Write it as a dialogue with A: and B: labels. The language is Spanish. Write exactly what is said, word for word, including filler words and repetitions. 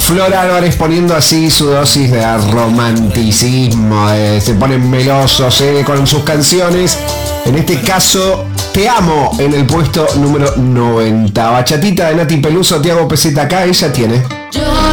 A: Flor Álvarez poniendo así su dosis de romanticismo, eh, se ponen melosos eh, con sus canciones. En este caso, Te Amo en el puesto número noventa. Bachatita de Nati Peluso, Tiago Peseta acá, ella tiene.